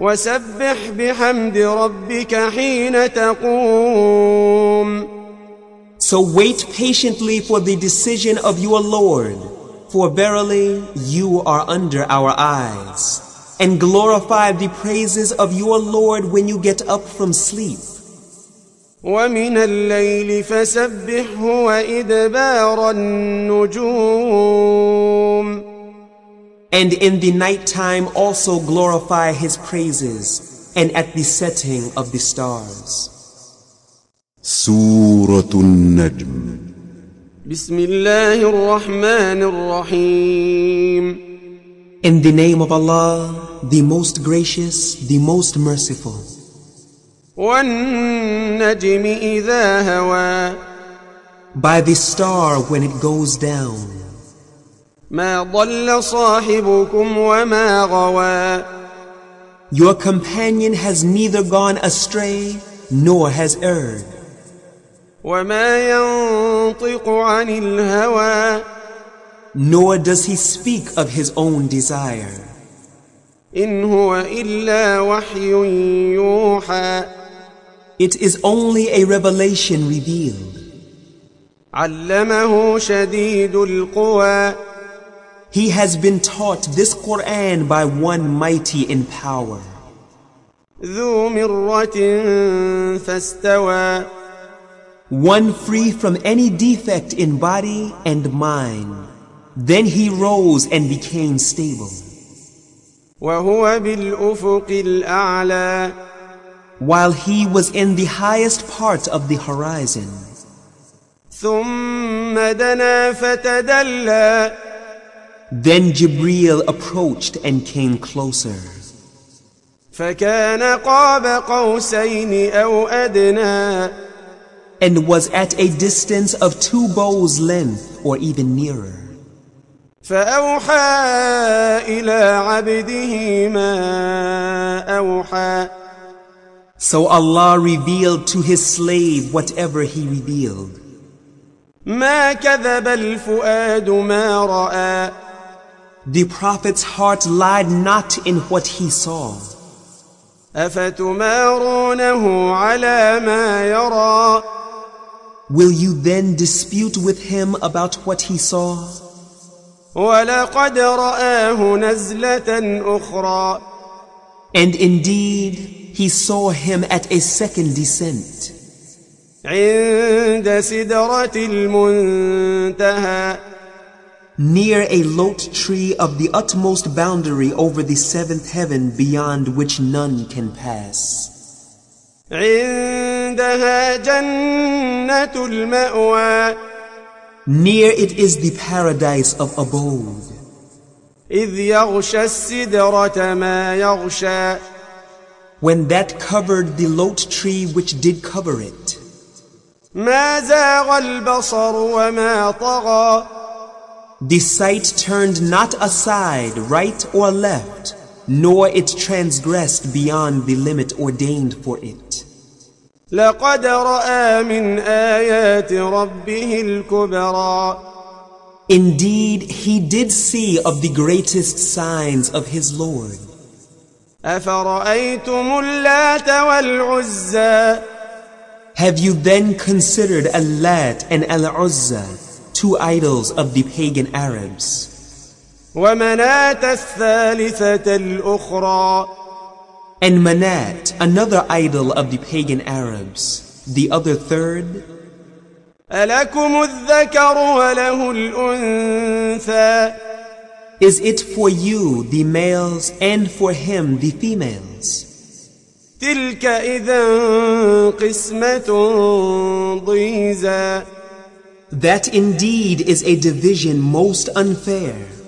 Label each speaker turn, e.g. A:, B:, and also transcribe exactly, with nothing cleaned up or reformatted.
A: وسبح بحمد ربك حين تقوم.
B: So wait patiently for the decision of your Lord, for verily you are under our eyes. And glorify the praises of your Lord when you get up from sleep.
A: ومن الليل فسبحه وإدبار النجوم.
B: And in the night time also glorify his praises, and at the setting of the stars.
C: سورة النجم.
A: بسم الله الرحمن الرحيم.
B: In the name of Allah, the most gracious, the most merciful.
A: والنجم إذا هوى.
B: By the star when it goes down.
A: ما ضل صاحبكم وما غوى.
B: Your companion has neither gone astray nor has erred.
A: وما ينطق عن الهوى.
B: Nor does he speak of his own desire.
A: إن هو إلا وحي يوحى.
B: It is only a revelation revealed.
A: علمه شديد القوى.
B: He has been taught this Quran by one mighty in power.
A: ذو مرة فاستوى.
B: One free from any defect in body and mind. Then he rose and became stable.
A: وهو بالأفق الأعلى.
B: While he was in the highest part of the horizon.
A: ثم دنا فتدلى.
B: Then Jibreel approached and came closer.
A: فكان قاب قوسين أو أدنى.
B: And was at a distance of two bows' length or even nearer.
A: فأوحى إلى عبده ما أوحى.
B: So Allah revealed to his slave whatever he revealed.
A: ما كذب الفؤاد ما رأى.
B: The Prophet's heart lied not in what he saw.
A: أفتمارونه على ما يرى.
B: Will you then dispute with him about what he saw?
A: ولقد رآه نزلة أخرى.
B: And indeed, he saw him at a second descent.
A: عند سدرة المنتهى.
B: Near a lote tree of the utmost boundary over the seventh heaven beyond which none can pass.
A: عندها جنة المأوى.
B: Near it is the paradise of abode.
A: إذ يغشى السدرة ما يغشى.
B: When that covered the lote tree which did cover it.
A: ما زاغ البصر وما طغى.
B: The sight turned not aside, right or left, nor it transgressed beyond the limit ordained for it.
A: لقد رأى من آيات ربه الكبرى.
B: Indeed, he did see of the greatest signs of his Lord.
A: أفرأيتم اللات والعزى.
B: Have you then considered Al-Lat and Al-Uzza, two idols of the pagan Arabs?
A: ومناة الثالثة الأخرى.
B: And Manat, another idol of the pagan Arabs, the other third.
A: ألكم الذكر وله الأنثى.
B: Is it for you, the males, and for him, the females?
A: تلك إذا قسمة ضيزى.
B: That indeed is a division most unfair.